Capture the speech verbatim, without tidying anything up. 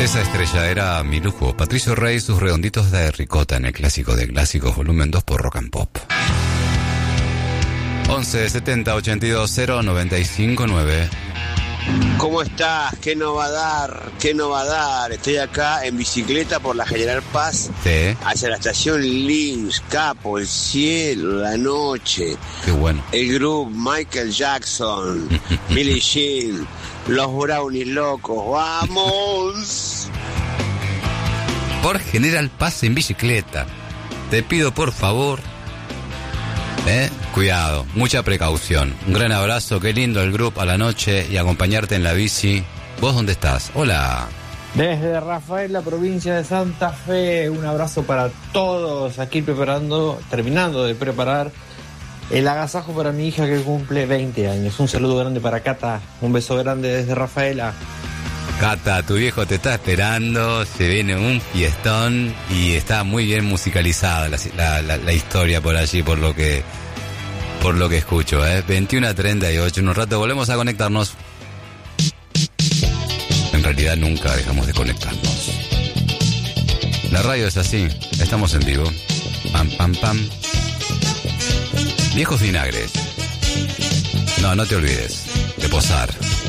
Esa estrella era mi lujo. Patricio Rey, sus redonditos de ricota en el clásico de clásicos, volumen dos por Rock and Pop. once setenta ochenta y dos cero noventa y cinco nueve. ¿Cómo estás? ¿Qué no va a dar? ¿Qué no va a dar? Estoy acá en bicicleta por la General Paz, sí, hacia la estación Lynx, Capo, el cielo, la noche. Qué bueno. El grupo Michael Jackson, Billie Jean, los Brownies locos. ¡Vamos! Por General Paz en bicicleta. Te pido por favor, ¿eh? Cuidado, mucha precaución. Un gran abrazo, qué lindo el grupo a la noche y acompañarte en la bici. ¿Vos dónde estás? Hola. Desde Rafael, la provincia de Santa Fe, un abrazo para todos. Aquí preparando, terminando de preparar el agasajo para mi hija que cumple veinte años. Un saludo grande para Cata, un beso grande desde Rafaela. Cata, tu viejo te está esperando, se viene un fiestón y está muy bien musicalizada la, la, la, la historia por allí, por lo que por lo que escucho, ¿eh? veintiuno a treinta y ocho, en un rato volvemos a conectarnos. En realidad nunca dejamos de conectarnos. La radio es así, estamos en vivo. Pam, pam, pam. Viejos vinagres. No, no te olvides de posar.